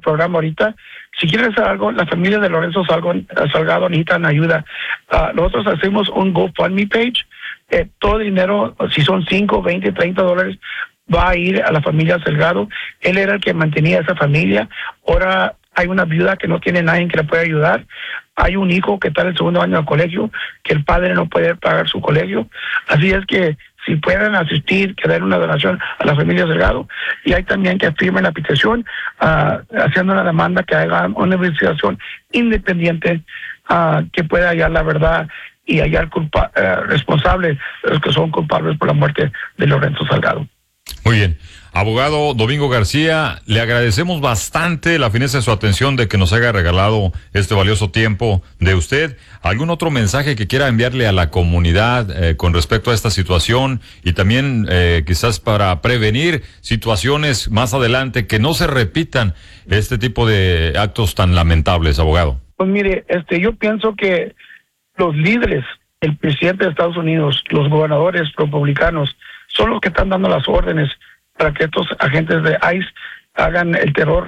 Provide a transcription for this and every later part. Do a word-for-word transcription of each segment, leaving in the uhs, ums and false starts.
programa ahorita. Si quieren hacer algo, la familia de Lorenzo Salgado, Salgado necesitan ayuda. Uh, nosotros hacemos un GoFundMe page. Eh, todo el dinero, si son cinco, veinte, treinta dólares, va a ir a la familia Salgado. Él era el que mantenía a esa familia. Ahora hay una viuda que no tiene nadie que le pueda ayudar. Hay un hijo que está en el segundo año del colegio, que el padre no puede pagar su colegio. Así es que si pueden asistir, que den una donación a la familia Salgado. Y hay también que firmen la petición uh, haciendo una demanda que haga una investigación independiente uh, que pueda hallar la verdad y hallar culpa, uh, responsables de los que son culpables por la muerte de Lorenzo Salgado. Muy bien. Abogado Domingo García, le agradecemos bastante la fineza de su atención, de que nos haya regalado este valioso tiempo de usted. ¿Algún otro mensaje que quiera enviarle a la comunidad eh, con respecto a esta situación y también eh, quizás para prevenir situaciones más adelante que no se repitan este tipo de actos tan lamentables, abogado? Pues mire, este, yo pienso que los líderes, el presidente de Estados Unidos, los gobernadores republicanos, son los que están dando las órdenes para que estos agentes de ICE hagan el terror,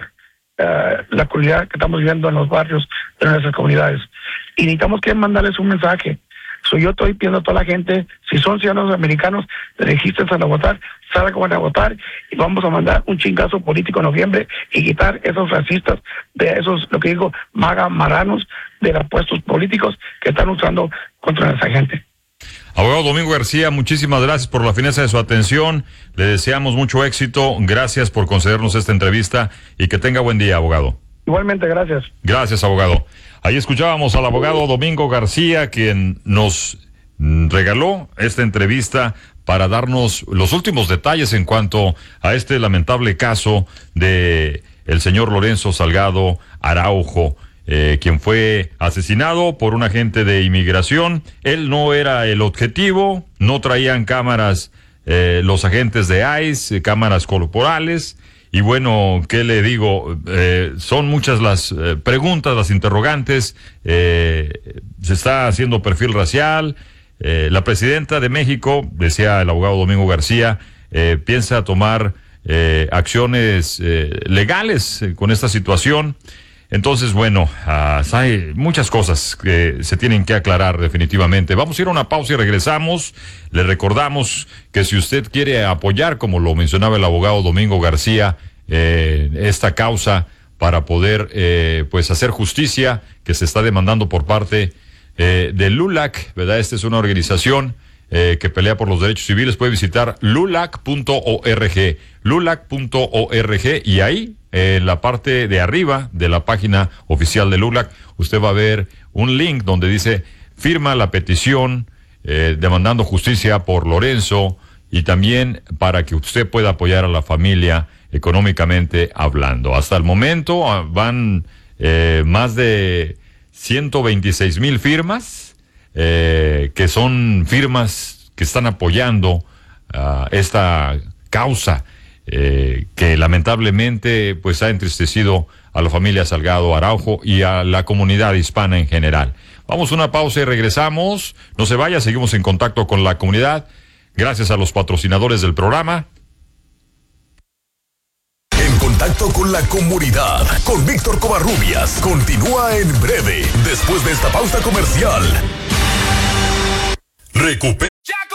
uh, la crueldad que estamos viendo en los barrios de nuestras comunidades. Y necesitamos que mandarles un mensaje. So, yo estoy pidiendo a toda la gente, si son ciudadanos americanos, regístrense a votar, salgan a votar y vamos a mandar un chingazo político en noviembre y quitar esos racistas, de esos, lo que digo, maga maranos, de los puestos políticos que están usando contra nuestra gente. Abogado Domingo García, muchísimas gracias por la fineza de su atención. Le deseamos mucho éxito. Gracias por concedernos esta entrevista y que tenga buen día, abogado. Igualmente, gracias. Gracias, abogado. Ahí escuchábamos al abogado Domingo García, quien nos regaló esta entrevista para darnos los últimos detalles en cuanto a este lamentable caso de el señor Lorenzo Salgado Araujo, Eh, quien fue asesinado por un agente de inmigración. Él no era el objetivo, no traían cámaras eh, los agentes de ICE, eh, cámaras corporales, y bueno, ¿qué le digo? Eh, son muchas las eh, preguntas, las interrogantes, eh, se está haciendo perfil racial. Eh, la presidenta de México, decía el abogado Domingo García, eh, piensa tomar eh, acciones eh, legales eh, con esta situación. Entonces, bueno, uh, hay muchas cosas que se tienen que aclarar definitivamente. Vamos a ir a una pausa y regresamos. Le recordamos que si usted quiere apoyar, como lo mencionaba el abogado Domingo García, eh, esta causa para poder eh, pues hacer justicia que se está demandando por parte eh, de LULAC, ¿verdad? Esta es una organización eh, que pelea por los derechos civiles. Puede visitar lulac punto org, lulac punto org, y ahí en la parte de arriba de la página oficial de LULAC, usted va a ver un link donde dice firma la petición eh, demandando justicia por Lorenzo, y también para que usted pueda apoyar a la familia económicamente hablando. Hasta el momento ah, van eh, más de ciento veintiséis mil firmas, eh, que son firmas que están apoyando uh, esta causa. Eh, que lamentablemente pues ha entristecido a la familia Salgado Araujo y a la comunidad hispana en general. Vamos a una pausa y regresamos. No se vaya, seguimos en contacto con la comunidad. Gracias a los patrocinadores del programa. En contacto con la comunidad, con Víctor Covarrubias. Continúa en breve, después de esta pausa comercial. Recupera.